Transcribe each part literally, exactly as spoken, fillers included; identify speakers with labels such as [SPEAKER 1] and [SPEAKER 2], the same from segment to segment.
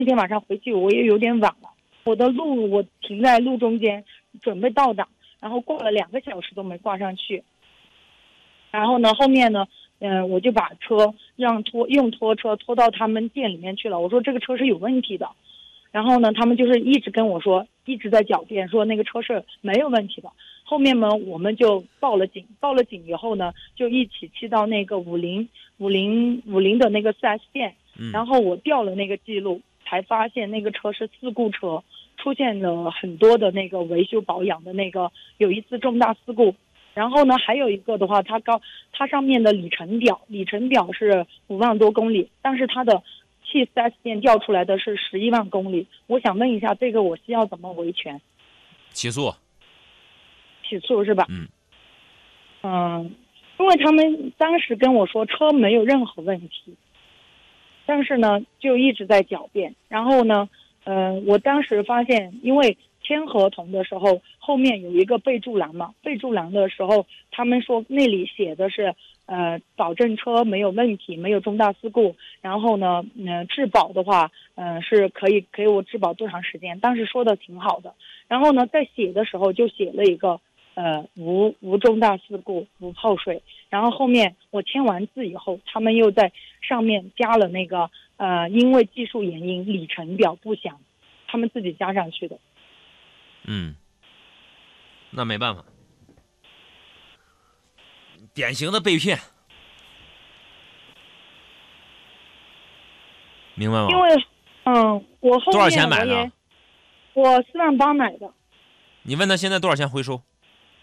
[SPEAKER 1] 那天晚上回去我也有点晚了，我的路我停在路中间准备倒档，然后过了两个小时都没挂上去。然后呢，后面呢，嗯、呃，我就把车让拖用拖车拖到他们店里面去了。我说这个车是有问题的，然后呢，他们就是一直跟我说，一直在狡辩说那个车是没有问题的。后面呢，我们就报了警，报了警以后呢，就一起去到那个五菱五菱五菱的那个 四 S 店，然后我调了那个记录，才发现那个车是事故车，出现了很多的那个维修保养的那个有一次重大事故。然后呢，还有一个的话，它高，它上面的里程表，里程表是五万多公里，但是它的去 四 S 店调出来的是十一万公里。我想问一下，这个我需要怎么维权？
[SPEAKER 2] 起诉。
[SPEAKER 1] 起诉是吧？
[SPEAKER 2] 嗯。
[SPEAKER 1] 嗯，因为他们当时跟我说车没有任何问题，但是呢，就一直在狡辩。然后呢，呃，我当时发现，因为签合同的时候后面有一个备注栏嘛，备注栏的时候他们说那里写的是呃保证车没有问题，没有重大事故，然后呢嗯、呃、质保的话嗯、呃、是可以给我质保多长时间，当时说的挺好的。然后呢在写的时候就写了一个呃无无重大事故无泡水，然后后面我签完字以后，他们又在上面加了那个呃因为技术原因里程表不详，他们自己加上去的。
[SPEAKER 2] 嗯，那没办法，典型的被骗，明白吗？
[SPEAKER 1] 因为，嗯，我后面
[SPEAKER 2] 多少钱买的？
[SPEAKER 1] 我四万八买的。
[SPEAKER 2] 你问他现在多少钱回收？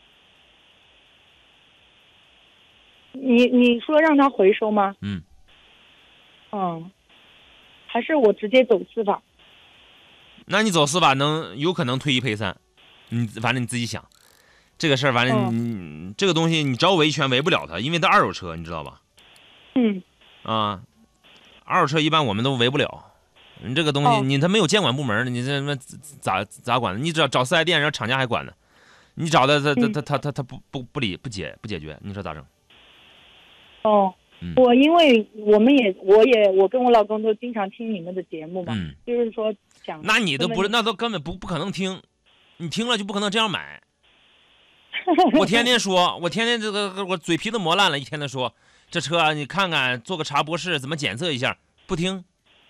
[SPEAKER 1] 你你说让他回收吗？
[SPEAKER 2] 嗯。
[SPEAKER 1] 嗯，还是我直接走司法？
[SPEAKER 2] 那你走司法能有可能退一赔三，你反正你自己想，这个事儿反正你、嗯、这个东西你找我维权维不了它，因为它二手车你知道吧？
[SPEAKER 1] 嗯。
[SPEAKER 2] 啊，二手车一般我们都维不了，你这个东西、哦、你他没有监管部门，你这咋咋管的？你只要找四 S 店，然后厂家还管呢，你找的他他他他他他不不不理不解不解决，你说咋整？
[SPEAKER 1] 哦。
[SPEAKER 2] 嗯、
[SPEAKER 1] 我因为我们也我也我跟我老公都经常听你们的节目嘛，
[SPEAKER 2] 嗯、
[SPEAKER 1] 就是说讲，
[SPEAKER 2] 那你都不是，那都根本不不可能听，你听了就不可能这样买。我天天说，我天天这个我嘴皮子磨烂了，一天天说这车你看看，做个茶博士怎么检测一下，不听。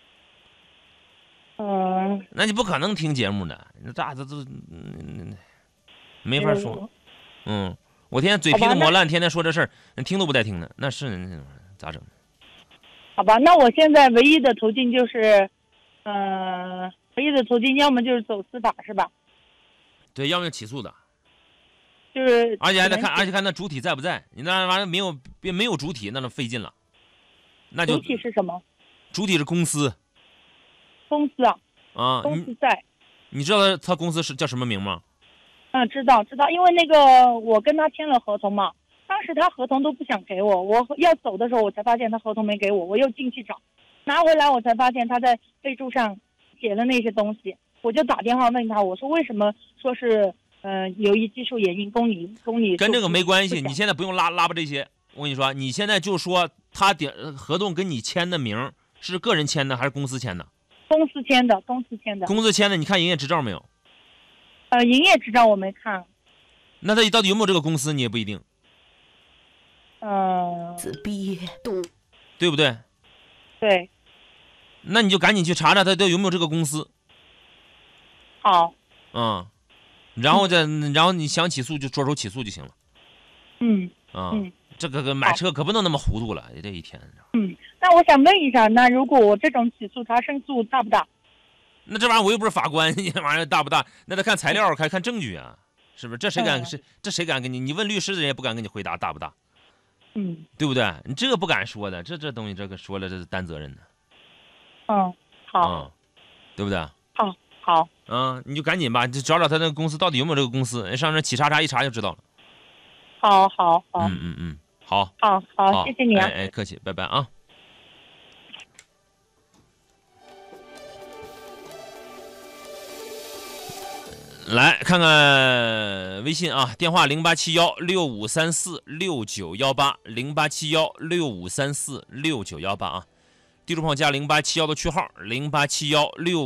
[SPEAKER 1] 嗯、呃，
[SPEAKER 2] 那你不可能听节目的，那大这都嗯没法说。嗯，我天天嘴皮子磨烂，天天说这事儿，你听都不带听的，那是咋整？
[SPEAKER 1] 好吧，那我现在唯一的途径就是，呃，唯一的途径要么就是走司法，是吧？
[SPEAKER 2] 对，要么起诉的。
[SPEAKER 1] 就是，
[SPEAKER 2] 而且还得看，而且看那主体在不在。你那玩意儿没有没有主体，那就费劲了。那就
[SPEAKER 1] 主体是什么？
[SPEAKER 2] 主体是公司。
[SPEAKER 1] 公司啊。
[SPEAKER 2] 啊，
[SPEAKER 1] 公司在。
[SPEAKER 2] 你知道他公司是叫什么名吗？
[SPEAKER 1] 嗯，知道知道，因为那个我跟他签了合同嘛。当时他合同都不想给我，我要走的时候我才发现他合同没给我，我又进去找，拿回来我才发现他在备注上写了那些东西，我就打电话问他，我说为什么说是呃由于技术原因公里公里
[SPEAKER 2] 跟这个没关系，你现在不用拉拉巴这些，我跟你说，你现在就说他点合同跟你签的名是个人签的还是公司签的？
[SPEAKER 1] 公司签的，公司签的。
[SPEAKER 2] 公司签的，你看营业执照没有？
[SPEAKER 1] 呃，营业执照我没看。
[SPEAKER 2] 那他到底有没有这个公司，你也不一定。
[SPEAKER 1] 呃，
[SPEAKER 3] 自闭度，
[SPEAKER 2] 对不对？
[SPEAKER 1] 对。
[SPEAKER 2] 那你就赶紧去查查他有没有这个公司。
[SPEAKER 1] 好。
[SPEAKER 2] 嗯，然后再、嗯，然后你想起诉就着手起诉就行了。
[SPEAKER 1] 嗯。
[SPEAKER 2] 啊、
[SPEAKER 1] 嗯，
[SPEAKER 2] 这个买车可不能那么糊涂了，这一天。
[SPEAKER 1] 嗯，那我想问一下，那如果我这种起诉，他胜诉大不大？
[SPEAKER 2] 那这玩意儿我又不是法官，你玩意儿大不大？那得看材料，看看证据啊，是不是？这谁敢？是、嗯、这谁敢跟你？你问律师的人也不敢跟你回答大不大。
[SPEAKER 1] 嗯，
[SPEAKER 2] 对不对？你这个不敢说的，这这东西这个说了这是担责任的。
[SPEAKER 1] 嗯，好，
[SPEAKER 2] 嗯，对不对？
[SPEAKER 1] 好，好，
[SPEAKER 2] 嗯，你就赶紧吧，就找找他那个公司到底有没有这个公司，上这起查查一查就知道了。
[SPEAKER 1] 好好好，
[SPEAKER 2] 嗯嗯嗯，好，
[SPEAKER 1] 好好，谢谢你啊，
[SPEAKER 2] 哎哎，客气，拜拜啊。来看看微信啊，电话零八七幺六五三四六九幺八，零八七幺六五三四六九幺八啊，地图朋友加零八七幺的区号零八七幺六。